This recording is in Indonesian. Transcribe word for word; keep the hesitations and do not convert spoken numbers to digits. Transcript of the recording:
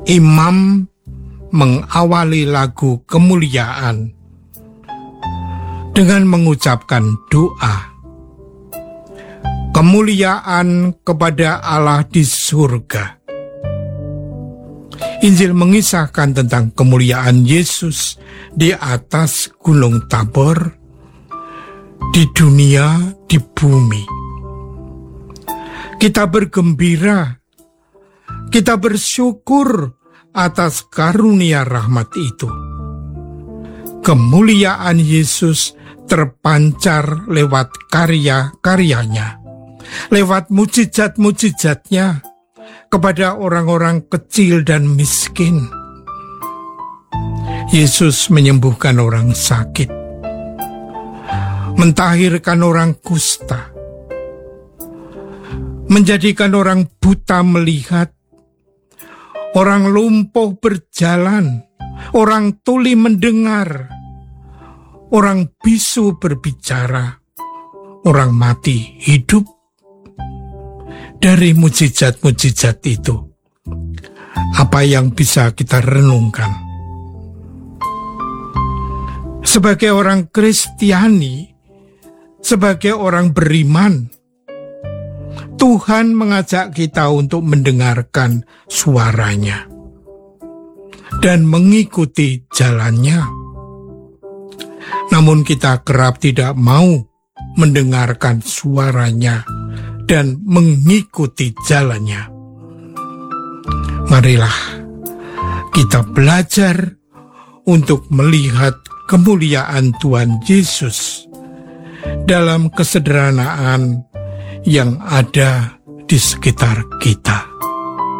imam mengawali lagu kemuliaan dengan mengucapkan doa. Kemuliaan kepada Allah di surga. Injil mengisahkan tentang kemuliaan Yesus di atas Gunung Tabor, di dunia, di bumi. Kita bergembira, kita bersyukur atas karunia rahmat itu. Kemuliaan Yesus terpancar lewat karya-karyanya, lewat mujizat-mujizatnya kepada orang-orang kecil dan miskin. Yesus menyembuhkan orang sakit, mentahirkan orang kusta, menjadikan orang buta melihat, orang lumpuh berjalan, orang tuli mendengar, orang bisu berbicara, orang mati hidup. Dari mujizat-mujizat itu, apa yang bisa kita renungkan? Sebagai orang Kristiani, sebagai orang beriman, Tuhan mengajak kita untuk mendengarkan suaranya dan mengikuti jalannya. Namun kita kerap tidak mau mendengarkan suaranya dan mengikuti jalannya. Marilah kita belajar untuk melihat kemuliaan Tuhan Yesus dalam kesederhanaan yang ada di sekitar kita.